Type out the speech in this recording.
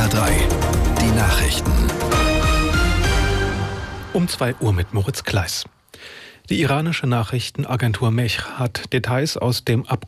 SWR3, die Nachrichten. Um 2 Uhr mit Moritz Kleiss. Die iranische Nachrichtenagentur Mech hat Details aus dem Abkommen